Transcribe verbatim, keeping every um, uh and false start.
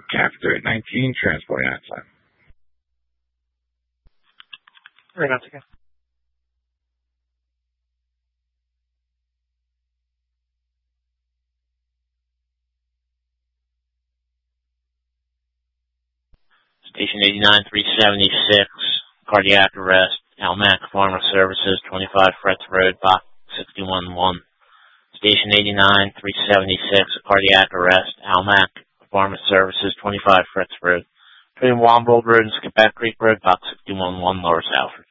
Captain nineteen, transporting outside. Right on, again. Station eighty-nine, three seventy-six, cardiac arrest, Almac Pharma Services, twenty-five Fretz Road, box sixty-one one. Station eighty-nine, three seventy-six, cardiac arrest, Almac Pharma Services, twenty-five Fretz Road, between Wombold Road and Skippack Creek Road, box sixty-one one, Lower Salford.